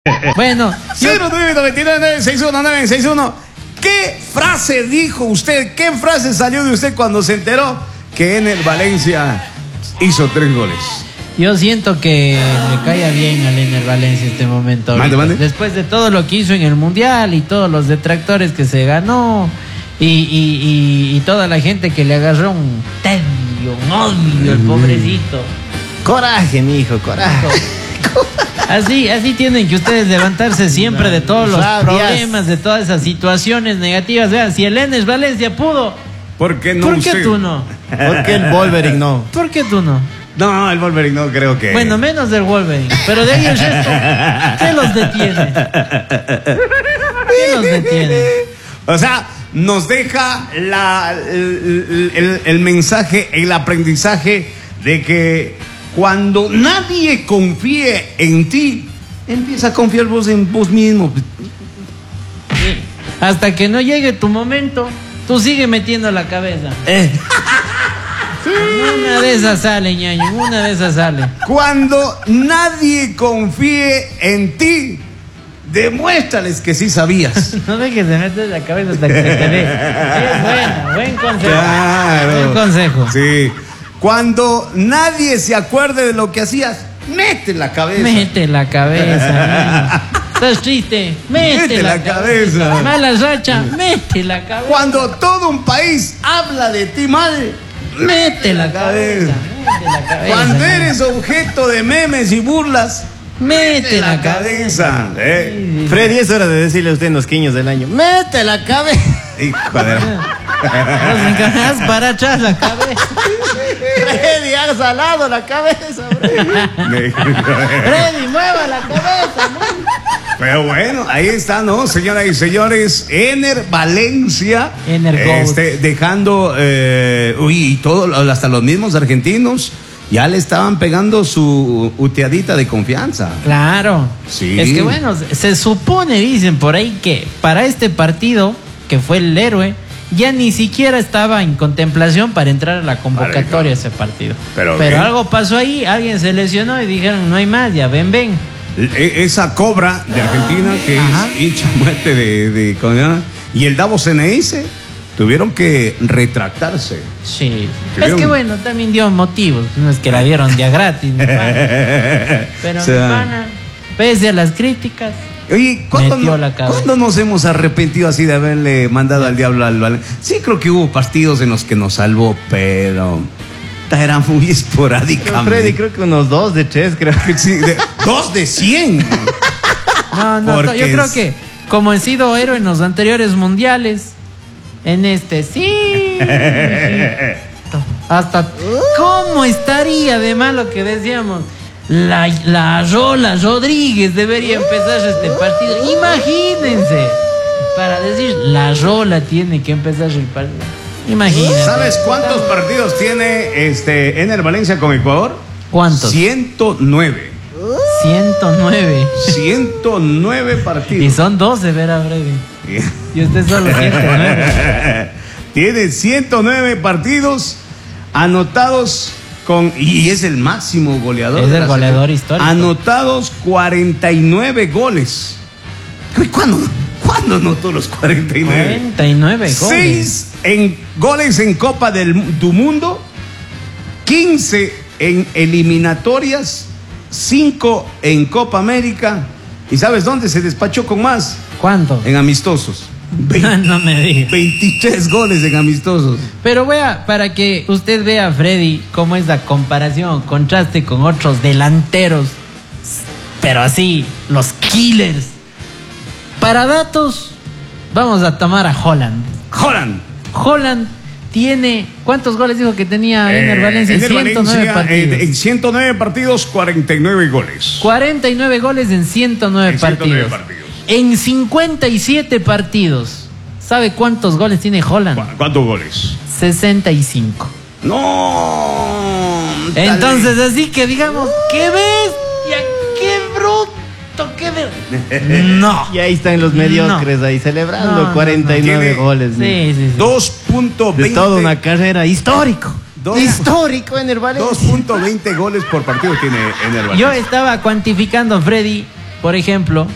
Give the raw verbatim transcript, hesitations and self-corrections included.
Bueno, cero nueve nueve nueve seis uno nueve seis uno. ¿Qué frase dijo usted? ¿Qué frase salió de usted cuando se enteró que Ener Valencia hizo tres goles? Yo siento que le cae bien a Ener Valencia este momento. Mande, mande. Después de todo lo que hizo en el Mundial y todos los detractores que se ganó y, y, y, y toda la gente que le agarró un tedio, un odio al pobrecito. Coraje, mijo, coraje. Así, así tienen que ustedes levantarse siempre de todos los Rabias. problemas, de todas esas situaciones negativas. Vean, si el Ener Valencia pudo, ¿Por qué no ¿por qué usted? tú no? ¿Por qué el Wolverine no? ¿Por qué tú no? No, el Wolverine no creo que. Bueno, menos del Wolverine, pero de ahí el resto, ¿qué los detiene? ¿Qué los detiene? O sea, nos deja la, el, el- el mensaje, el aprendizaje de que cuando nadie confíe en ti, empieza a confiar vos en vos mismo. Hasta que no llegue tu momento, tú sigue metiendo la cabeza. Eh, Una de esas sale, ñaño, una de esas sale. Cuando nadie confíe en ti, demuéstrales que sí sabías. No dejes de meter la cabeza hasta que se te dé. Es buena, buen consejo. Claro. Buen consejo. Sí. Cuando nadie se acuerde de lo que hacías, mete la cabeza. Mete la cabeza, ñaño. ¿Estás triste? Mete, Mete la, la cabeza. cabeza. Mala racha, mete la cabeza. Cuando todo un país habla de ti mal, Mete la cabeza. Mete la cabeza. cuando ñaño. eres objeto de memes y burlas, Mete la cabeza. Eh, Freddy, es hora de decirle a usted en los quiños del año. ¡Mete la cabeza! hijo de la- Nos encajas para atrás la cabeza. Freddy, ha salado la cabeza, Freddy. Freddy, mueva la cabeza, ¿no? Pero bueno, ahí está, ¿no? Señoras y señores, Ener Valencia. Ener Gold. este, dejando, eh, uy, y todo, hasta los mismos argentinos ya le estaban pegando su uteadita de confianza. Claro. Sí. Es que bueno, se- se supone, dicen por ahí, que para este partido, que fue el héroe, ya ni siquiera estaba en contemplación para entrar a la convocatoria a ese partido. Pero bien. algo pasó ahí, alguien se lesionó y dijeron, no hay más, ya ven, ven. E- Esa cobra de Argentina que Ajá. es hincha muerte de, de ¿cómo se llama? Y el Davos Ceneice tuvieron que retractarse. Sí. Que Es que vieron- bueno, también dio motivos, no es que la dieron ya gratis, mi pana. Pero O sea, mi pana, pese a las críticas, Oye, ¿cuándo, metió no- la cabeza. ¿cuándo nos hemos arrepentido así de haberle mandado al diablo al Valencia? Sí, creo que hubo partidos en los que nos salvó, pero era muy esporádicamente. Freddy, creo que unos dos de tres, creo que Sí, de- dos de cien. no, no, Porque yo creo es- que como he sido héroe en los anteriores mundiales, en este sí, sí. Hasta cómo estaría de malo que decíamos la, la Rola Rodríguez debería empezar este partido. Imagínense, para decir la Rola tiene que empezar el partido. Imagínense. ¿Sabes cuántos partidos tiene este Ener Valencia con Ecuador? ¿Cuántos? ciento nueve. ciento nueve. ciento nueve partidos. Y son doce, verá, Freddy. Y usted solo ciento nueve. Tiene ciento nueve partidos anotados con. Y es el máximo goleador. Es de el la goleador selección. histórico. Anotados cuarenta y nueve goles. ¿Cuándo, ¿Cuándo anotó los cuarenta y nueve? cuarenta y nueve goles. seis en goles en Copa del du Mundo, quince en eliminatorias, cinco en Copa América. ¿Y sabes dónde se despachó con más? ¿Cuánto? En amistosos. No me diga. veintitrés goles en amistosos. Pero vea, para que usted vea, Freddy, cómo es la comparación, contraste con otros delanteros, pero así, los killers. Para datos, vamos a tomar a Holland. Holland. Holland tiene, ¿cuántos goles dijo que tenía Ener Eh, Valencia? Ener ciento nueve Valencia, partidos. eh, en ciento nueve partidos, cuarenta y nueve goles. cuarenta y nueve goles en ciento nueve En ciento nueve partidos. partidos. En cincuenta y siete partidos. ¿Sabe cuántos goles tiene Holland? ¿Cu- ¿Cuántos goles? sesenta y cinco. No. dale. Entonces, así que digamos, qué bestia, qué bruto, qué ver... No. Y ahí están los mediocres ahí celebrando No, no, cuarenta y nueve no. Tiene- goles. Sí, sí, sí. dos punto De veinte. toda una carrera histórico. Dos- Histórico en el Valencia. dos punto veinte goles por partido tiene Ener Valencia. Yo estaba cuantificando, Freddy, por ejemplo,